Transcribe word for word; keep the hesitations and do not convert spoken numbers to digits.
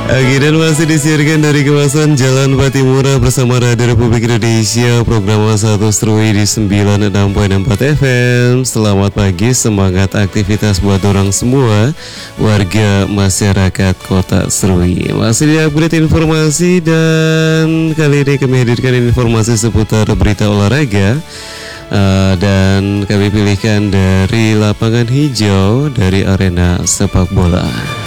Oke, dan masih disiarkan dari kawasan Jalan Patimura bersama Radio Republik Indonesia. Program satu Serui di sembilan puluh enam koma empat F M. Selamat pagi, semangat aktivitas buat orang semua warga masyarakat Kota Serui. Masih diupdate informasi, dan kali ini kami hadirkan informasi seputar berita olahraga. Uh, dan kami pilihkan dari lapangan hijau dari arena sepak bola.